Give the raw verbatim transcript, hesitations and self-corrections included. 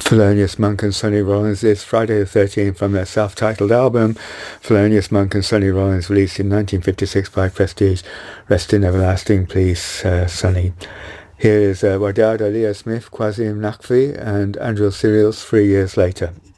Thelonious Monk and Sonny Rollins is Friday the thirteenth from their self-titled album. Thelonious Monk and Sonny Rollins, released in nineteen fifty-six by Prestige. Rest in everlasting peace, uh, Sonny. Here is uh, Wadada Leah Smith, Quasim Nakvi and Andrew Cyrils three years later.